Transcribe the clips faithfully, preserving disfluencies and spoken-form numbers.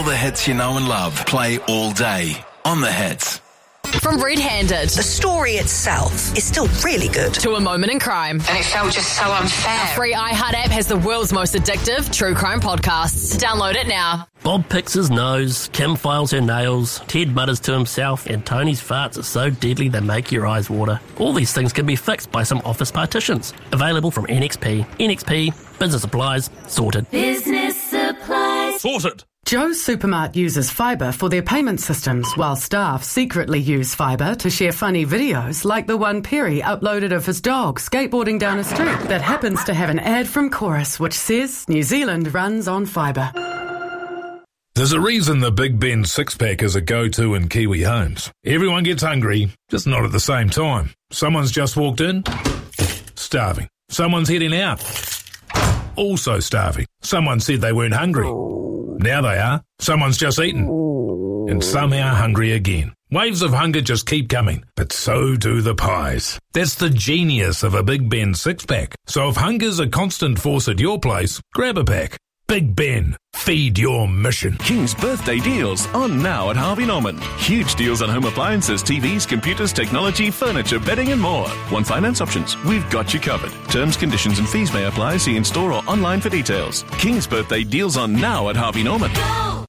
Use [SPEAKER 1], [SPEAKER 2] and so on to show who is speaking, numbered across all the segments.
[SPEAKER 1] All the hits you know and love play all day on The Hits.
[SPEAKER 2] From Red Handed,
[SPEAKER 3] the story itself is still really good,
[SPEAKER 2] to A Moment in Crime.
[SPEAKER 4] And it felt just so unfair.
[SPEAKER 2] Our free iHeart app has the world's most addictive true crime podcasts. Download it now.
[SPEAKER 5] Bob picks his nose, Kim files her nails, Ted mutters to himself, and Tony's farts are so deadly they make your eyes water. All these things can be fixed by some office partitions. Available from N X P. N X P, business supplies, sorted.
[SPEAKER 6] Business supplies.
[SPEAKER 5] Sorted.
[SPEAKER 7] Joe's Supermart uses Fibre for their payment systems, while staff secretly use Fibre to share funny videos like the one Perry uploaded of his dog skateboarding down a street that happens to have an ad from Chorus which says New Zealand runs on Fibre.
[SPEAKER 8] There's a reason the Big Ben six-pack is a go-to in Kiwi homes. Everyone gets hungry, just not at the same time. Someone's just walked in, starving. Someone's heading out, also starving. Someone said they weren't hungry. Now they are. Someone's just eaten. And somehow hungry again. Waves of hunger just keep coming, but so do the pies. That's the genius of a Big Ben six-pack. So if hunger's a constant force at your place, grab a pack. Big Ben, feed your mission.
[SPEAKER 9] King's birthday deals on now at Harvey Norman. Huge deals on home appliances, T Vs, computers, technology, furniture, bedding and more. One finance options. We've got you covered. Terms, conditions and fees may apply. See in store or online for details. King's birthday deals on now at Harvey Norman.
[SPEAKER 6] Go!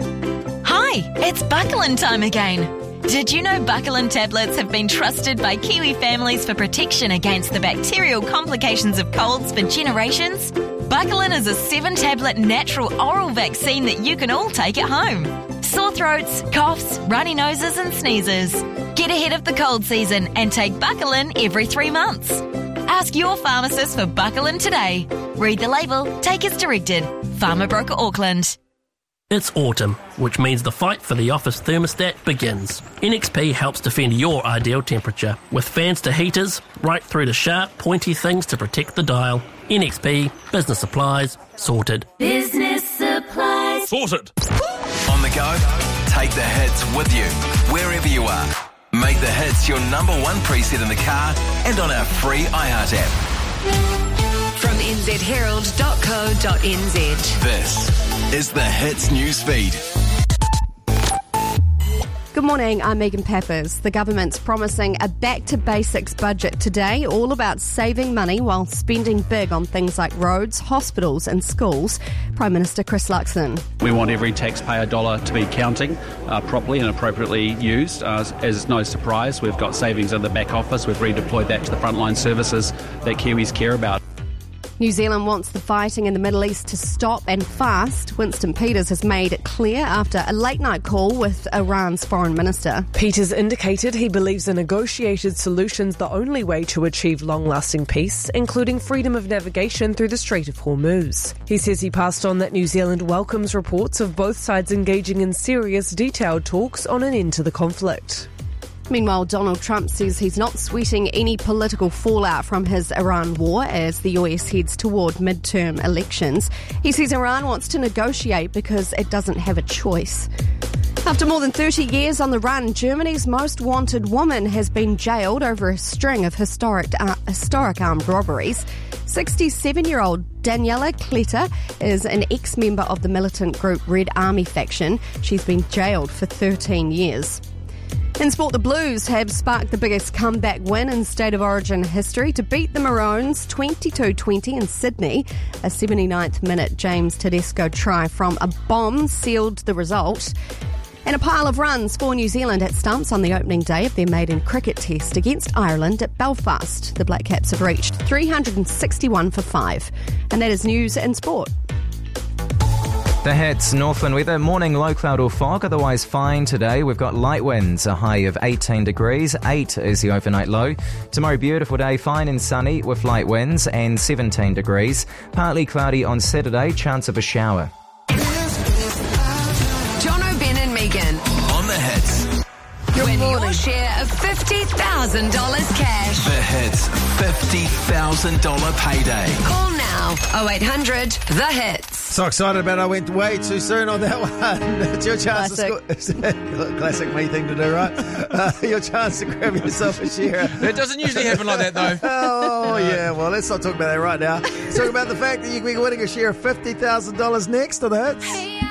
[SPEAKER 10] Hi, it's Buckland time again. Did you know Buckland tablets have been trusted by Kiwi families for protection against the bacterial complications of colds for generations? Buckland is a seven-tablet natural oral vaccine that you can all take at home. Sore throats, coughs, runny noses and sneezes. Get ahead of the cold season and take Buckland every three months. Ask your pharmacist for Buckland today. Read the label, take as directed. Pharma Broker Auckland.
[SPEAKER 5] It's autumn, which means the fight for the office thermostat begins. N X P helps defend your ideal temperature, with fans to heaters, right through to sharp, pointy things to protect the dial. N X P, business supplies, sorted.
[SPEAKER 6] Business supplies.
[SPEAKER 5] Sorted.
[SPEAKER 1] On the go, take the hits with you, wherever you are. Make the hits your number one preset in the car and on our free iHeart app.
[SPEAKER 11] From n z herald dot co dot n z.
[SPEAKER 1] This is the Hits Newsfeed.
[SPEAKER 12] Good morning, I'm Megan Pappas. The government's promising a back-to-basics budget today, all about saving money while spending big on things like roads, hospitals and schools. Prime Minister Chris Luxon.
[SPEAKER 13] We want every taxpayer dollar to be counting uh, properly and appropriately used. Uh, as no surprise, we've got savings in the back office. We've redeployed that to the frontline services that Kiwis care about.
[SPEAKER 12] New Zealand wants the fighting in the Middle East to stop and fast. Winston Peters has made it clear after a late-night call with Iran's foreign minister.
[SPEAKER 14] Peters indicated he believes a negotiated solution's the only way to achieve long-lasting peace, including freedom of navigation through the Strait of Hormuz. He says he passed on that New Zealand welcomes reports of both sides engaging in serious, detailed talks on an end to the conflict.
[SPEAKER 12] Meanwhile, Donald Trump says he's not sweating any political fallout from his Iran war as the U S heads toward midterm elections. He says Iran wants to negotiate because it doesn't have a choice. After more than thirty years on the run, Germany's most wanted woman has been jailed over a string of historic, uh, historic armed robberies. sixty-seven-year-old Daniela Kletter is an ex-member of the militant group Red Army faction. She's been jailed for thirteen years. In sport, the Blues have sparked the biggest comeback win in State of Origin history to beat the Maroons twenty-two twenty in Sydney. A seventy-ninth minute James Tedesco try from a bomb sealed the result. And a pile of runs for New Zealand at stumps on the opening day of their maiden cricket test against Ireland at Belfast. The Black Caps have reached three hundred sixty-one for five. And that is news and sport.
[SPEAKER 15] The Hits, Northland weather, morning low cloud or fog, otherwise fine today. We've got light winds, a high of eighteen degrees, eight is the overnight low. Tomorrow, beautiful day, fine and sunny with light winds and seventeen degrees. Partly cloudy on Saturday, chance of a shower.
[SPEAKER 11] John O'Ben and Megan.
[SPEAKER 1] On the Hits.
[SPEAKER 11] Win your share of fifty thousand dollars cash.
[SPEAKER 1] The Hits fifty thousand dollars payday.
[SPEAKER 11] Call now, oh eight hundred the hits.
[SPEAKER 16] So excited about it, I went way too soon on that one. It's your chance
[SPEAKER 12] Classic.
[SPEAKER 16] to score. Classic me thing to do, right? Uh, your chance to grab yourself a share.
[SPEAKER 17] It doesn't usually happen like that, though.
[SPEAKER 16] Oh, yeah. Well, let's not talk about that right now. Let's talk about the fact that you can be winning a share of fifty thousand dollars next on the Hits.